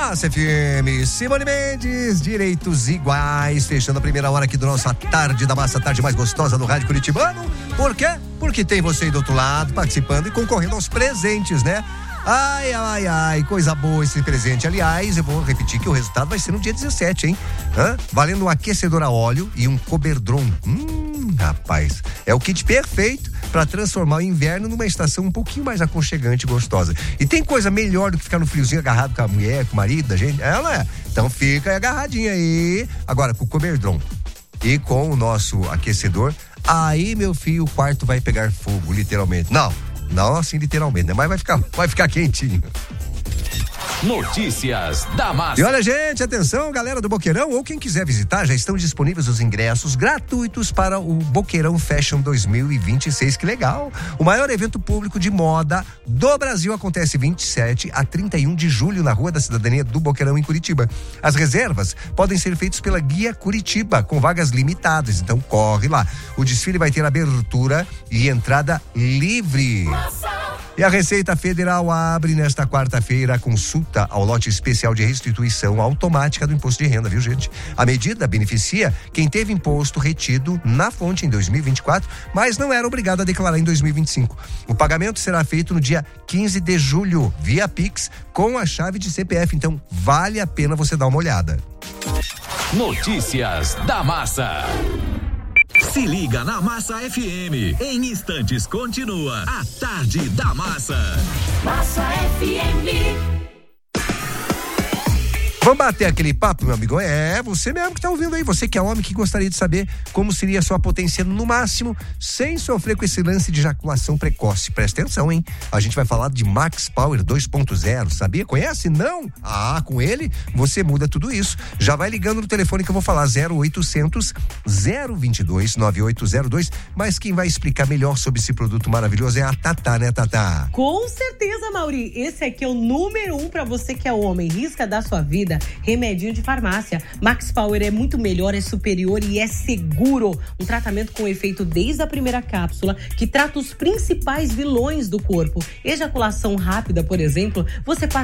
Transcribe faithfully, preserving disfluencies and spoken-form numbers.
Massa F M, Simone Mendes, direitos iguais, fechando a primeira hora aqui do nosso A Tarde da Massa, a tarde mais gostosa do rádio curitibano. Por quê? Porque tem você aí do outro lado, participando e concorrendo aos presentes, né? Ai, ai, ai, coisa boa esse presente. Aliás, eu vou repetir que o resultado vai ser no dia dezessete, hein? Hã? Valendo um aquecedor a óleo e um coberdron. Hum, rapaz, é o kit perfeito para transformar o inverno numa estação um pouquinho mais aconchegante e gostosa. E tem coisa melhor do que ficar no friozinho agarrado com a mulher, com o marido da gente? É, não é? Então fica agarradinho aí. Agora, com o coberdron e com o nosso aquecedor, aí, meu filho, o quarto vai pegar fogo, literalmente. Não. Não assim literalmente, né? Mas vai ficar, vai ficar quentinho. Notícias da Massa. E olha, gente, atenção, galera do Boqueirão, ou quem quiser visitar, já estão disponíveis os ingressos gratuitos para o Boqueirão Fashion dois mil e vinte e seis. Que legal! O maior evento público de moda do Brasil acontece vinte e sete a trinta e um de julho na Rua da Cidadania do Boqueirão, em Curitiba. As reservas podem ser feitas pela Guia Curitiba, com vagas limitadas, então corre lá. O desfile vai ter abertura e entrada livre. Nossa. E a Receita Federal abre nesta quarta-feira a consulta ao lote especial de restituição automática do imposto de renda, viu, gente? A medida beneficia quem teve imposto retido na fonte em dois mil e vinte e quatro, mas não era obrigado a declarar em dois mil e vinte e cinco. O pagamento será feito no dia quinze de julho, via Pix, com a chave de C P F, então vale a pena você dar uma olhada. Notícias da Massa. Se liga na Massa F M. Em instantes continua A Tarde da Massa. Massa F M. Vamos bater aquele papo, meu amigo? É, você mesmo que tá ouvindo aí, você que é homem, que gostaria de saber como seria a sua potência no máximo, sem sofrer com esse lance de ejaculação precoce. Presta atenção, hein? A gente vai falar de Max Power dois ponto zero, sabia? Conhece? Não? Ah, com ele você muda tudo isso. Já vai ligando no telefone que eu vou falar, zero oitocentos, zero vinte e dois, nove oito zero dois, mas quem vai explicar melhor sobre esse produto maravilhoso é a Tatá, né, Tatá? Com certeza, Mauri. Esse aqui é o número um pra você que é homem. Risca da sua vida. Remedinho de farmácia. Max Power é muito melhor, é superior e é seguro. Um tratamento com efeito desde a primeira cápsula, que trata os principais vilões do corpo. Ejaculação rápida, por exemplo, você passa